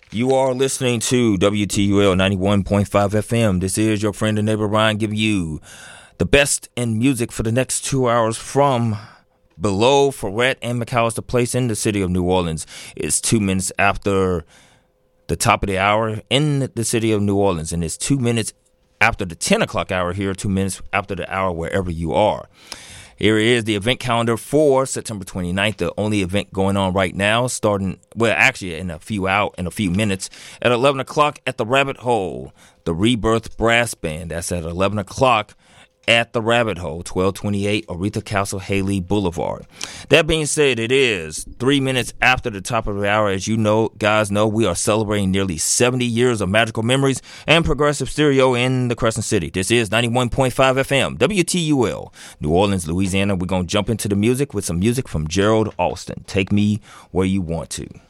You are listening to WTUL 91.5 FM. This is your friend and neighbor Ryan giving you the best in music for the next 2 hours from below Ferret and McAllister Place in the city of New Orleans. It's 2 minutes after the top of the hour in the city of New Orleans, and it's 2 minutes after the 10 o'clock hour here, 2 minutes after the hour wherever you are. Here is the event calendar for September 29th, the only event going on right now, starting, well, actually in a few minutes, at 11 o'clock at the Rabbit Hole, the Rebirth Brass Band. That's at 11 o'clock at the Rabbit Hole, 1228 Aretha Castle Haley Boulevard. That being said, it is 3 minutes after the top of the hour. As you know, guys know, we are celebrating nearly 70 years of magical memories and progressive stereo in the Crescent City. This is 91.5 FM, WTUL, New Orleans, Louisiana. We're going to jump into the music with some music from Gerald Alston. Take Me Where You Want To.